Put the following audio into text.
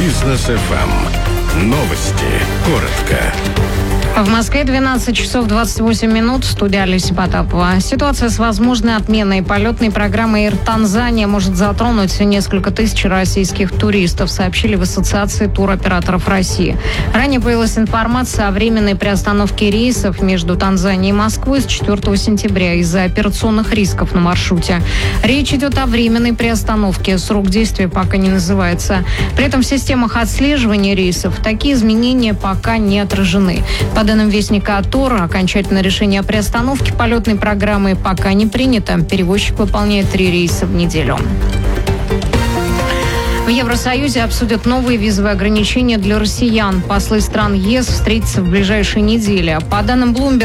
Бизнес FM. Новости. Коротко. В Москве 12 часов 28 минут. Студия Олеся Потапова. Ситуация с возможной отменой полетной программы Air Tanzania может затронуть несколько тысяч российских туристов, сообщили в Ассоциации туроператоров России. Ранее появилась информация о временной приостановке рейсов между Танзанией и Москвой с 4 сентября из-за операционных рисков на маршруте. Речь идет о временной приостановке. Срок действия пока не называется. При этом в системах отслеживания рейсов такие изменения пока не отражены. По данным вестника ТОР, окончательное решение о приостановке полетной программы пока не принято. Перевозчик выполняет 3 рейса в неделю. В Евросоюзе обсудят новые визовые ограничения для россиян. Послы стран ЕС встретятся в ближайшие недели. По данным Bloomberg,